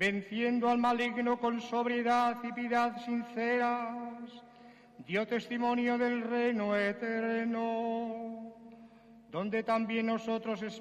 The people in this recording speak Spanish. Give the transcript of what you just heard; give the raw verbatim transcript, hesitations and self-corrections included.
venciendo al maligno con sobriedad y piedad sinceras, dio testimonio del reino eterno, donde también nosotros